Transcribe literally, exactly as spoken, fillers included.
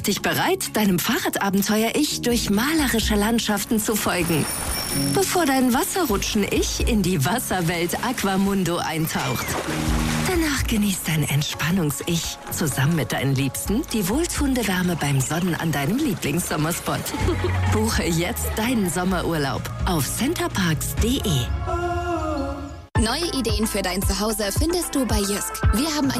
dich bereit, deinem Fahrradabenteuer-Ich durch malerische Landschaften zu folgen. Bevor dein Wasserrutschen-Ich in die Wasserwelt Aquamundo eintaucht. Danach genießt dein Entspannungs-Ich zusammen mit deinen Liebsten die wohltuende Wärme beim Sonnen an deinem Lieblingssommerspot. Buche jetzt deinen Sommerurlaub auf centerparks punkt de. Neue Ideen für dein Zuhause findest du bei Jysk. Wir haben ein